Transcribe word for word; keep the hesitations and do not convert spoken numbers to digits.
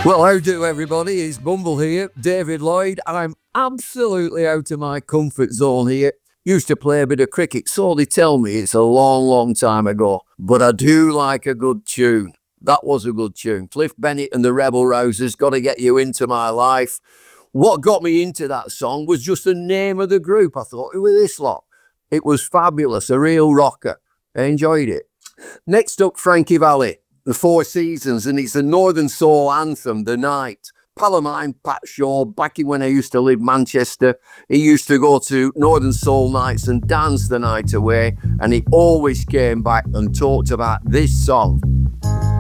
Well, how do everybody? It's Bumble here, David Lloyd. I'm absolutely out of my comfort zone here. Used to play a bit of cricket, so they tell me it's a long, long time ago. But I do like a good tune. That was a good tune. Cliff Bennett and the Rebel Rousers, Got to Get You Into My Life. What got me into that song was just the name of the group. I thought, who were this lot? It was fabulous, a real rocker. I enjoyed it. Next up, Frankie Valli, The Four Seasons, and it's the Northern Soul anthem, The Night. Pal of mine, Pat Shaw, back in when I used to live Manchester, he used to go to Northern Soul nights and dance the night away, and he always came back and talked about this song.